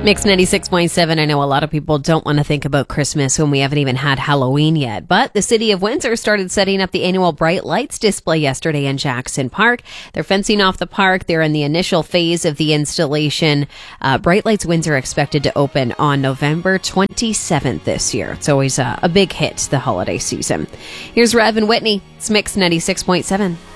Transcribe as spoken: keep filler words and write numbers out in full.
Mix ninety-six point seven. I know a lot of people don't want to think about Christmas when we haven't even had Halloween yet, but the City of Windsor started setting up the annual Bright Lights display yesterday in Jackson Park. They're fencing off the park. They're in the initial phase of the installation. Uh, Bright Lights Windsor expected to open on November twenty-seventh this year. It's always a, a big hit, the holiday season. Here's Rev and Whitney. It's Mix ninety-six point seven.